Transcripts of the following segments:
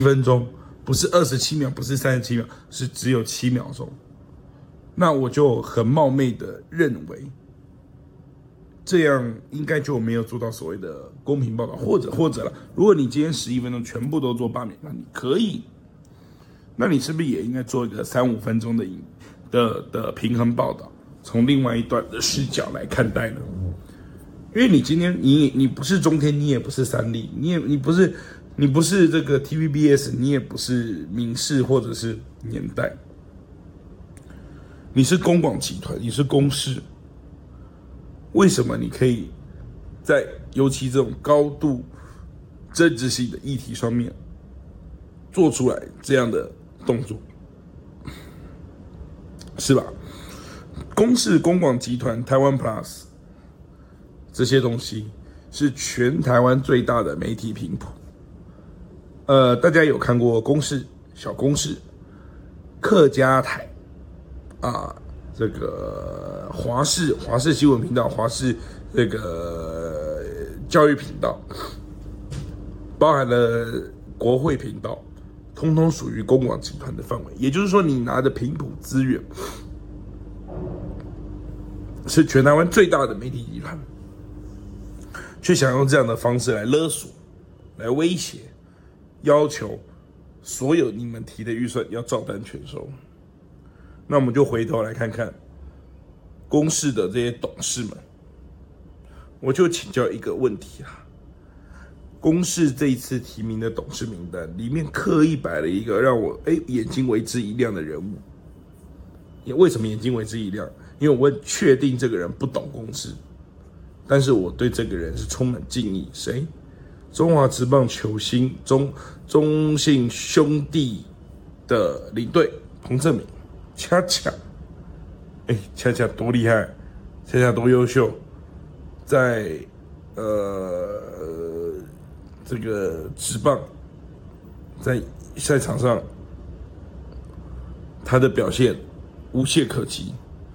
分钟，不是27秒，不是37秒，是只有7秒钟。那我就很冒昧的认为，这样应该就没有做到所谓的公平报道，或者了，如果你今天11分钟全部都做罢免，那你可以，那你是不是也应该做一个3-5分钟的平衡报道，从另外一段的视角来看待呢？因为你今天你不是中天，你也不是三立，你不是这个 TVBS， 你也不是民视或者是年代，你是公广集团，你是公视，为什么你可以在尤其这种高度政治性的议题上面做出来这样的动作，是吧？公视、公广集团、台湾 Plus 这些东西是全台湾最大的媒体频谱。大家有看过公视、小公视、客家台啊，这个华视新闻频道、华视这个教育频道，包含了国会频道，通通属于公广集团的范围。也就是说，你拿的频谱资源是全台湾最大的媒体集团，却想用这样的方式来勒索、来威胁、要求所有你们提的预算要照单全收。那我们就回头来看看公视的这些董事们，我就请教一个问题啊：公视这一次提名的董事名单里面刻意摆了一个让我眼睛为之一亮的人物。为什么眼睛为之一亮？因为我确定这个人不懂公视，但是我对这个人是充满敬意。谁？中华职棒球星中信兄弟的领队彭政闵，恰恰多厉害，恰恰多优秀，在这个职棒在赛场上他的表现无懈可击。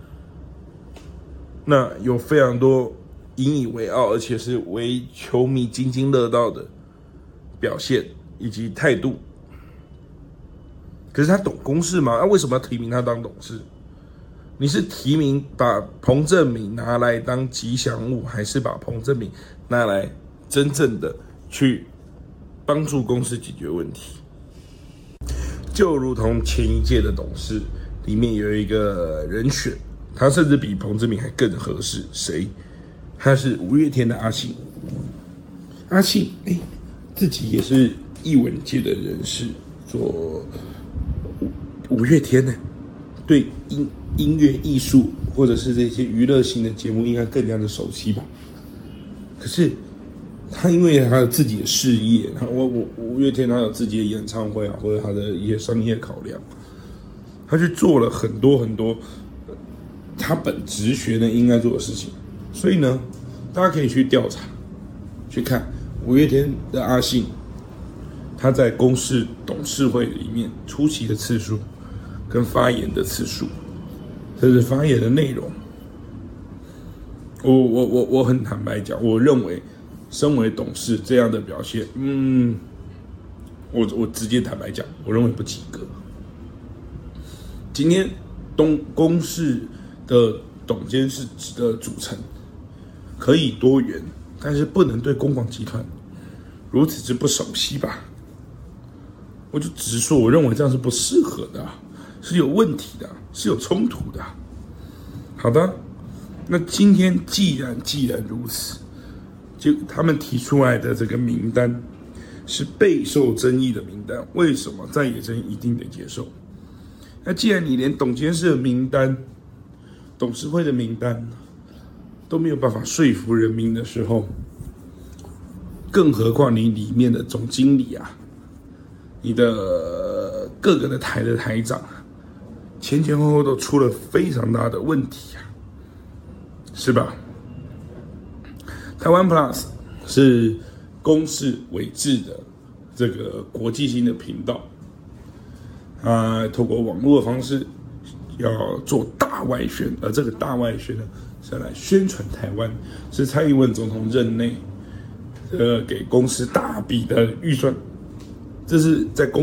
那有非常多引以为傲，而且是为球迷津津乐道的表现以及态度。可是他懂公事吗？为什么要提名他当董事？你是提名把彭政闵拿来当吉祥物，还是把彭政闵拿来真正的去帮助公司解决问题？就如同前一届的董事里面有一个人选，他甚至比彭政闵还更合适。谁？他是五月天的阿信。阿信自己也是艺文界的人士，做五月天呢，对音乐艺术或者是这些娱乐性的节目应该更加的熟悉吧。可是他因为他有自己的事业，五月天他有自己的演唱会啊，或者他的一些商业考量，他去做了很多他本职学呢应该做的事情。所以呢，大家可以去调查，去看五月天的阿信，他在公视董事会里面出席的次数，跟发言的次数，甚至发言的内容。我很坦白讲，我认为身为董事这样的表现，我直接坦白讲，我认为不及格。今天公视的董监事的组成可以多元，但是不能对公广集团如此之不熟悉吧？我就直说，我认为这样是不适合的，是有问题的，是有冲突的。好的，那今天既然如此，就他们提出来的这个名单是备受争议的名单，为什么在野争一定得接受？那既然你连董监事的名单、董事会的名单都没有办法说服人民的时候，更何况你里面的总经理啊，你的各个的台的台长，前后都出了非常大的问题啊，是吧？台湾 Plus 是公视委制的这个国际性的频道，透过网络的方式要做大外宣，而这个大外宣呢，是来宣传台湾，是蔡英文总统任内，给公司大笔的预算，这是在公